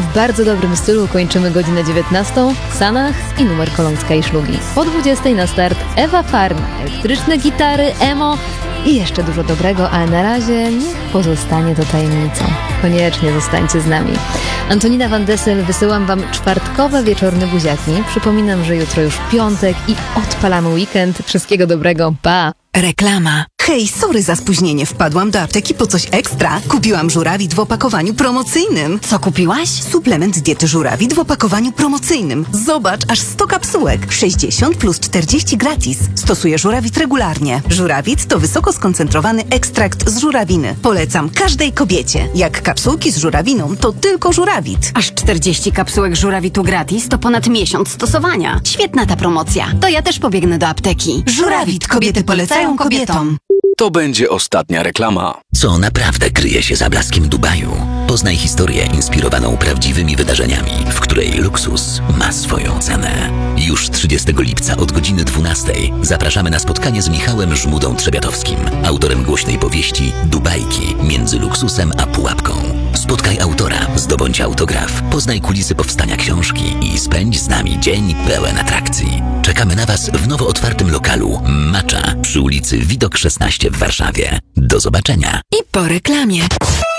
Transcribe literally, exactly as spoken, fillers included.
w bardzo dobrym stylu kończymy godzinę dziewiętnastą w Sanach i numer Kolońska i Szlugi. Po dwudziestej na start Ewa Farna, elektryczne gitary, emo i jeszcze dużo dobrego, ale na razie niech pozostanie to tajemnicą. Koniecznie zostańcie z nami. Antonina Van Dessel, wysyłam wam czwartkowe wieczorne buziaki. Przypominam, że jutro już piątek i odpalamy weekend. Wszystkiego dobrego, pa! Reklama. Hej, sorry za spóźnienie. Wpadłam do apteki po coś ekstra. Kupiłam żurawit w opakowaniu promocyjnym. Co kupiłaś? Suplement diety żurawit w opakowaniu promocyjnym. Zobacz, aż sto kapsułek. sześćdziesiąt plus czterdzieści gratis. Stosuję żurawit regularnie. Żurawit to wysoko skoncentrowany ekstrakt z żurawiny. Polecam każdej kobiecie. Jak kapsułki z żurawiną, to tylko żurawit. Aż czterdzieści kapsułek żurawitu gratis to ponad miesiąc stosowania. Świetna ta promocja. To ja też pobiegnę do apteki. Żurawit. Kobiety polecają kobietom. To będzie ostatnia reklama. Co naprawdę kryje się za blaskiem Dubaju? Poznaj historię inspirowaną prawdziwymi wydarzeniami, w której luksus ma swoją cenę. Już trzydziestego lipca od godziny dwunastej zapraszamy na spotkanie z Michałem Żmudą Trzebiatowskim, autorem głośnej powieści Dubajki między luksusem a pułapką. Spotkaj autora, zdobądź autograf, poznaj kulisy powstania książki i spędź z nami dzień pełen atrakcji. Czekamy na Was w nowo otwartym lokalu Macza przy ulicy Widok szesnaście w Warszawie. Do zobaczenia. I po reklamie.